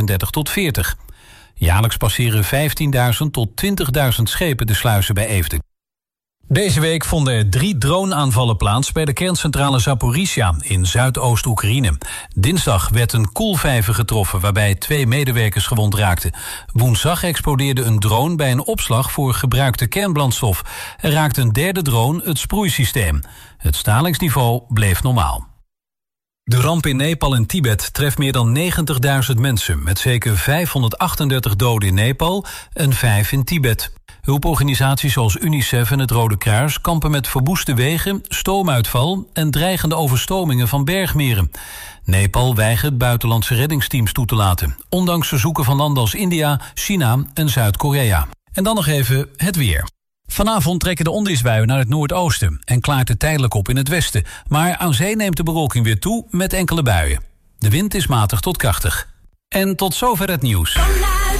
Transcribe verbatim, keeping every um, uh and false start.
vijfendertig tot veertig. Jaarlijks passeren vijftienduizend tot twintigduizend schepen de sluizen bij Eefde. Deze week vonden er drie droneaanvallen plaats bij de kerncentrale Zaporizhzhia in Zuidoost-Oekraïne. Dinsdag werd een koelvijver getroffen waarbij twee medewerkers gewond raakten. Woensdag explodeerde een drone bij een opslag voor gebruikte kernbrandstof. Er raakte een derde drone het sproeisysteem. Het stralingsniveau bleef normaal. De ramp in Nepal en Tibet treft meer dan negentigduizend mensen, met zeker vijfhonderdachtendertig doden in Nepal en vijf in Tibet. Hulporganisaties zoals UNICEF en het Rode Kruis kampen met verwoeste wegen, stoomuitval en dreigende overstromingen van bergmeren. Nepal weigert buitenlandse reddingsteams toe te laten, ondanks verzoeken van landen als India, China en Zuid-Korea. En dan nog even het weer. Vanavond trekken de onweersbuien naar het noordoosten en klaart het tijdelijk op in het westen. Maar aan zee neemt de bewolking weer toe met enkele buien. De wind is matig tot krachtig. En tot zover het nieuws.